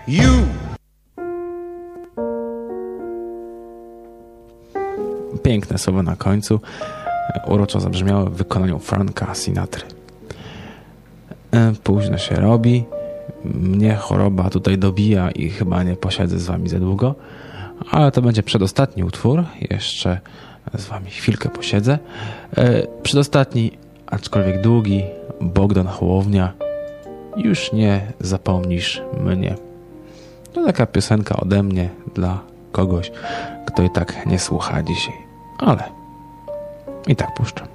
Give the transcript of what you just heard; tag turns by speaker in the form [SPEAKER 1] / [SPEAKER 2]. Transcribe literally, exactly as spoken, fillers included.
[SPEAKER 1] You.
[SPEAKER 2] Piękne słowo na końcu, uroczo zabrzmiało w wykonaniu Franka Sinatry. Późno się robi, mnie choroba tutaj dobija i chyba nie posiedzę z wami za długo, ale to będzie przedostatni utwór, jeszcze z wami chwilkę posiedzę. Przedostatni, aczkolwiek długi, Bogdan Hołownia, Już nie zapomnisz mnie. To taka piosenka ode mnie dla kogoś, kto i tak nie słucha dzisiaj, ale i tak puszczam.